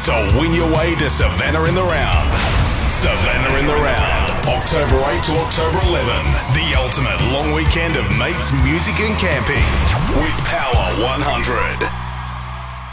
So win your way to Savannah in the Round. Savannah in the Round, October 8 to October 11. The ultimate long weekend of mates, music and camping with Power 100.